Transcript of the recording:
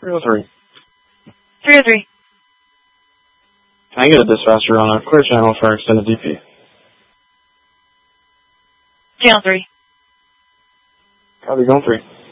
303. 303. Can I get a dispatcher on a clear channel for extended DP? Channel 3. Copy, going 3.